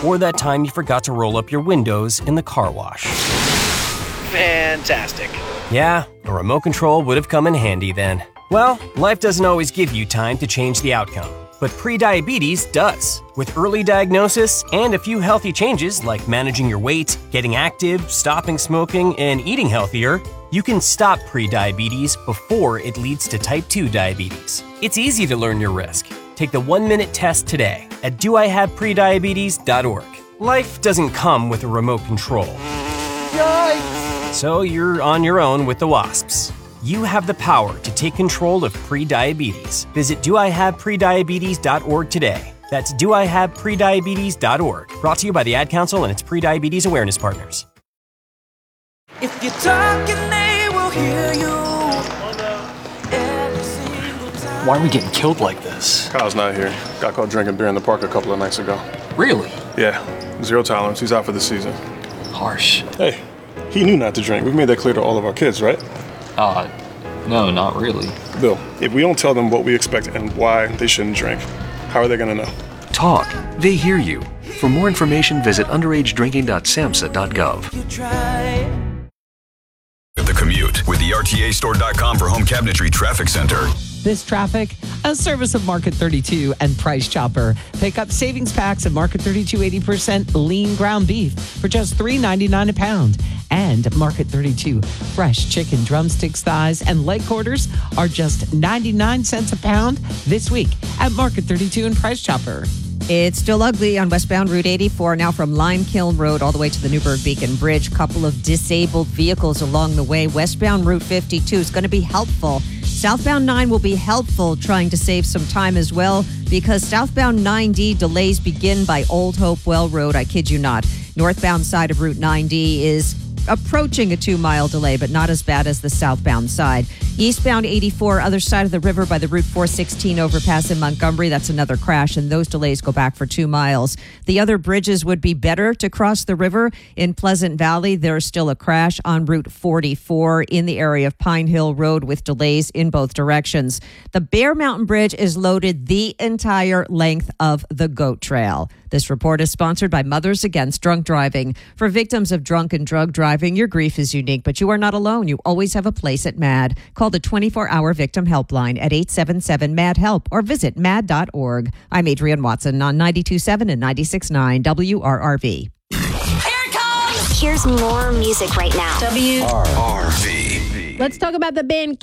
or that time you forgot to roll up your windows in the car wash. Fantastic. Yeah, a remote control would have come in handy then. Well, life doesn't always give you time to change the outcome, but prediabetes does. With early diagnosis and a few healthy changes like managing your weight, getting active, stopping smoking, and eating healthier, you can stop prediabetes before it leads to type 2 diabetes. It's easy to learn your risk. Take the 1-minute test today at doihaveprediabetes.org. Life doesn't come with a remote control. Yikes! So you're on your own with the wasps. You have the power to take control of prediabetes. Visit doihaveprediabetes.org today. That's doihaveprediabetes.org. Brought to you by the Ad Council and its Prediabetes Awareness Partners. If you're talking, they will hear you. Why are we getting killed like this? Kyle's not here. Got caught drinking beer in the park a couple of nights ago. Really? Yeah, 0 tolerance. He's out for the season. Harsh. Hey, he knew not to drink. We've made that clear to all of our kids, right? No, not really. Bill, if we don't tell them what we expect and why they shouldn't drink, how are they going to know? Talk. They hear you. For more information, visit underagedrinking.samhsa.gov. You try. The Commute with the RTAstore.com for home cabinetry traffic center. This traffic, a service of Market 32 and Price Chopper. Pick up savings packs at Market 32 80% lean ground beef for just $3.99 a pound. And Market 32 fresh chicken drumsticks, thighs, and leg quarters are just 99 cents a pound this week at Market 32 and Price Chopper. It's still ugly on westbound Route 84, now from Lime Kiln Road all the way to the Newburgh Beacon Bridge. Couple of disabled vehicles along the way. Westbound Route 52 is going to be helpful. Southbound 9 will be helpful, trying to save some time as well, because southbound 9D delays begin by Old Hopewell Road. I kid you not. Northbound side of Route 9D is approaching a 2-mile delay, but not as bad as the southbound side. Eastbound 84, other side of the river by the Route 416 overpass in Montgomery. That's another crash, and those delays go back for 2 miles. The other bridges would be better to cross the river. In Pleasant Valley, there's still a crash on Route 44 in the area of Pine Hill Road with delays in both directions. The Bear Mountain Bridge is loaded the entire length of the Goat Trail. This report is sponsored by Mothers Against Drunk Driving. For victims of drunk and drug driving, your grief is unique, but you are not alone. You always have a place at MAD. Call the 24-hour victim helpline at 877-MAD-HELP or visit mad.org. I'm Adrienne Watson on 92.7 and 96.9 WRRV. Here it comes! Here's more music right now. RV. Let's talk about the band